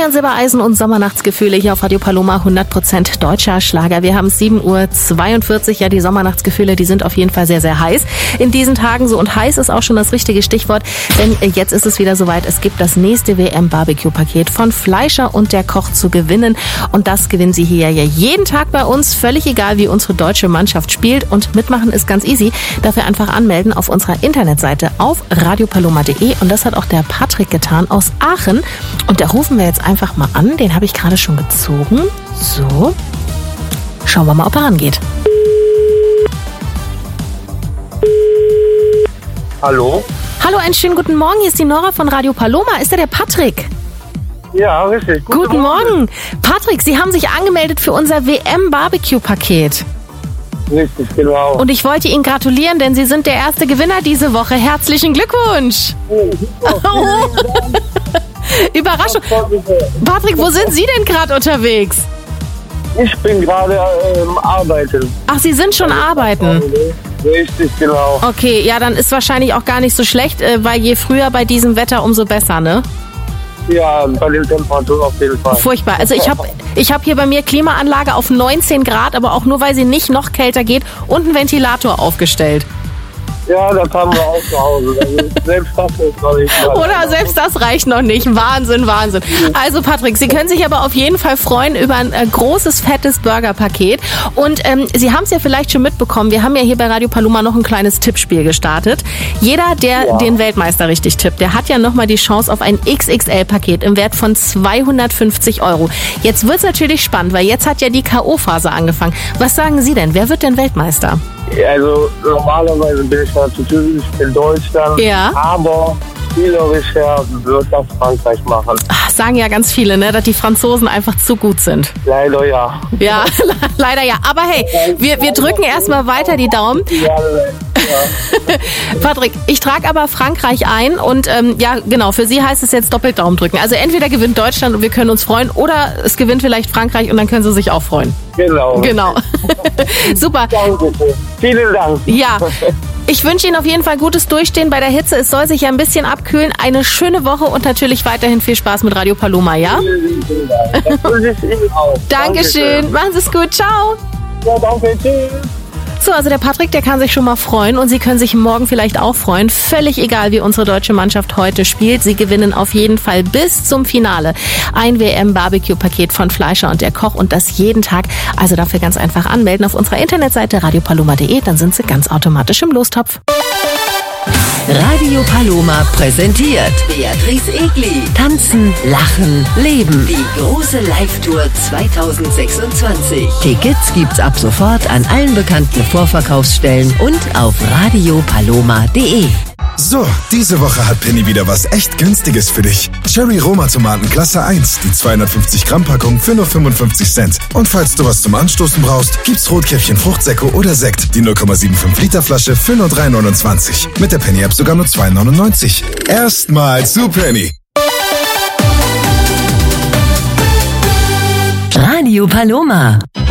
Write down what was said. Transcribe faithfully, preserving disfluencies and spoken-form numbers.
Florian Silbereisen und Sommernachtsgefühle hier auf Radio Paloma, hundert Prozent deutscher Schlager. Wir haben sieben Uhr zweiundvierzig. Ja, die Sommernachtsgefühle, die sind auf jeden Fall sehr, sehr heiß in diesen Tagen. So, und heiß ist auch schon das richtige Stichwort, denn jetzt ist es wieder soweit. Es gibt das nächste W M-Barbecue-Paket von Fleischer und der Koch zu gewinnen. Und das gewinnen Sie hier ja jeden Tag bei uns. Völlig egal, wie unsere deutsche Mannschaft spielt. Und mitmachen ist ganz easy. Dafür einfach anmelden auf unserer Internetseite auf radiopaloma punkt de. Und das hat auch der Patrick getan aus Aachen. Und da rufen wir jetzt einfach mal an. Den habe ich gerade schon gezogen. So. Schauen wir mal, ob er rangeht. Hallo? Hallo, einen schönen guten Morgen. Hier ist die Nora von Radio Paloma. Ist da der Patrick? Ja, richtig. Guten, guten Morgen. Morgen. Patrick, Sie haben sich angemeldet für unser W M-Barbecue-Paket. Richtig, genau. Und ich wollte Ihnen gratulieren, denn Sie sind der erste Gewinner diese Woche. Herzlichen Glückwunsch. Oh, super. Oh. Überraschung. Patrick, wo sind Sie denn gerade unterwegs? Ich bin gerade ähm, arbeiten. Ach, Sie sind schon arbeiten? Richtig, genau. Okay, ja, dann ist wahrscheinlich auch gar nicht so schlecht, weil je früher bei diesem Wetter, umso besser, ne? Ja, bei den Temperaturen auf jeden Fall. Furchtbar. Also ich habe ich hab hier bei mir Klimaanlage auf neunzehn Grad, aber auch nur, weil sie nicht noch kälter geht, und einen Ventilator aufgestellt. Ja, das haben wir auch zu Hause. Also selbst das ist noch nicht. Oder selbst das reicht noch nicht. Wahnsinn, Wahnsinn. Also Patrick, Sie können sich aber auf jeden Fall freuen über ein äh, großes, fettes Burgerpaket. Und ähm, Sie haben es ja vielleicht schon mitbekommen, wir haben ja hier bei Radio Paloma noch ein kleines Tippspiel gestartet. Jeder, der ja. den Weltmeister richtig tippt, der hat ja nochmal die Chance auf ein X X L-Paket im Wert von zweihundertfünfzig Euro. Jetzt wird's natürlich spannend, weil jetzt hat ja die K O-Phase angefangen. Was sagen Sie denn? Wer wird denn Weltmeister? Also normalerweise bin ich natürlich in Deutschland, ja. aber spielerisch her wird das Frankreich machen. Ach, sagen ja ganz viele, ne, dass die Franzosen einfach zu gut sind. Leider ja. Ja, leider ja. Aber hey, wir, wir drücken erstmal weiter die Daumen. Ja. Patrick, ich trage aber Frankreich ein und ähm, ja, genau, für Sie heißt es jetzt doppelt Daumen drücken. Also entweder gewinnt Deutschland und wir können uns freuen, oder es gewinnt vielleicht Frankreich und dann können Sie sich auch freuen. Genau. Genau. Super. Danke. Vielen Dank. Ja. Ich wünsche Ihnen auf jeden Fall gutes Durchstehen bei der Hitze. Es soll sich ja ein bisschen abkühlen. Eine schöne Woche und natürlich weiterhin viel Spaß mit Radio Paloma, ja? Vielen Dank. Das wünsche ich Ihnen auch. Dankeschön. Machen Sie es gut. Ciao. Ja, danke. Tschüss. So, also der Patrick, der kann sich schon mal freuen und Sie können sich morgen vielleicht auch freuen. Völlig egal, wie unsere deutsche Mannschaft heute spielt. Sie gewinnen auf jeden Fall bis zum Finale ein W M-Barbecue-Paket von Fleischer und der Koch, und das jeden Tag. Also dafür ganz einfach anmelden auf unserer Internetseite radiopaloma punkt de, dann sind Sie ganz automatisch im Lostopf. Radio Paloma präsentiert Beatrice Egli. Tanzen, lachen, leben. Die große Live-Tour zweitausendsechsundzwanzig. Tickets gibt's ab sofort an allen bekannten Vorverkaufsstellen und auf radiopaloma punkt de. So, diese Woche hat Penny wieder was echt Günstiges für dich. Cherry Roma Tomaten Klasse eins, die zweihundertfünfzig Gramm Packung für nur fünfundfünfzig Cent. Und falls du was zum Anstoßen brauchst, gibt's Rotkäppchen Fruchtsäcke oder Sekt, die null Komma fünfundsiebzig Liter Flasche für nur drei neunundzwanzig. Mit der Penny App sogar nur zwei neunundneunzig. Erstmal zu Penny. Radio Paloma.